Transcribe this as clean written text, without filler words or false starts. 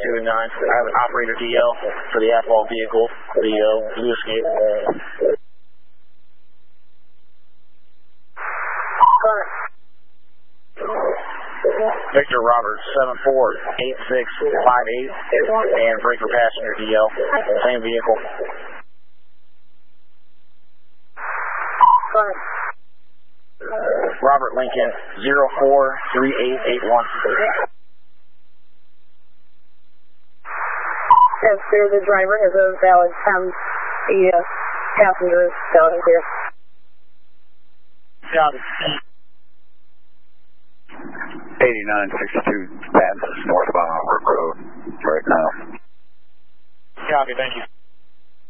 229. I have an operator DL for the at-fault vehicle, the Blue Escape. Victor Roberts, 748658, and brake for passenger DL, same vehicle. Robert Lincoln, 043881. Yes, sir, the driver has a valid the passenger is valid here. Copy. 8962 passes northbound Road right now. Copy, thank you.